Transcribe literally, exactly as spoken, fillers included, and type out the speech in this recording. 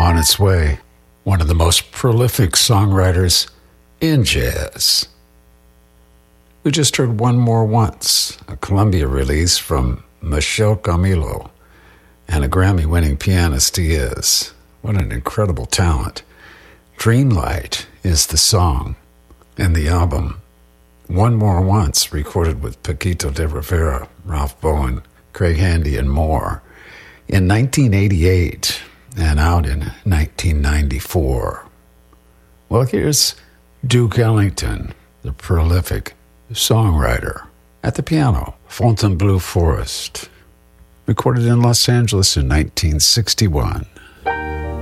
on its way. One of the most prolific songwriters in jazz. We just heard One More Once, a Columbia release from Michel Camilo, and a Grammy-winning pianist he is. What an incredible talent. Dreamlight is the song, and the album One More Once, recorded with Paquito de Rivera, Ralph Bowen, Craig Handy, and more, in nineteen eighty-eight and out in nineteen ninety-four. Well, here's Duke Ellington, the prolific songwriter, at the piano, Fontainebleau Forest, recorded in Los Angeles in nineteen sixty-one.